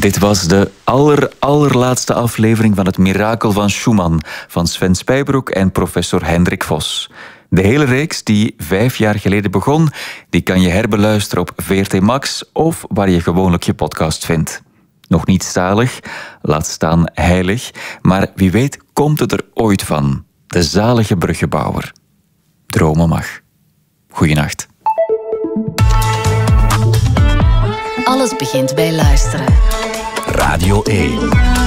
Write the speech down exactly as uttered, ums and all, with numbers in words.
Dit was de aller, allerlaatste aflevering van Het Mirakel van Schumann van Sven Spijbroek en professor Hendrik Vos. De hele reeks die vijf jaar geleden begon, die kan je herbeluisteren op V R T Max of waar je gewoonlijk je podcast vindt. Nog niet zalig, laat staan heilig, maar wie weet komt het er ooit van. De zalige bruggenbouwer. Dromen mag. Goeienacht. Alles begint bij luisteren. Radio één.